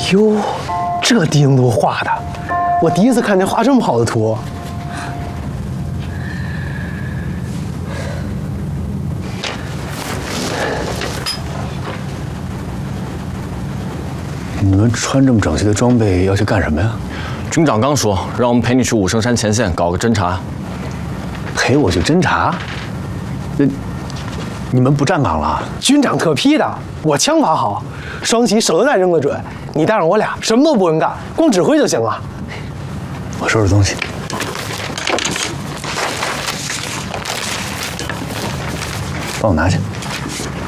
哟，这地形图画的，我第一次看见画这么好的图。 你们穿这么整齐的装备要去干什么呀？ 军长刚说让我们陪你去武圣山前线搞个侦察。 陪我去侦察？你们不站岗了？ 军长特批的，我枪法好，双旗手榴弹扔得准。你带上我俩，什么都不用干，光指挥就行了。 我收拾东西。帮我拿去。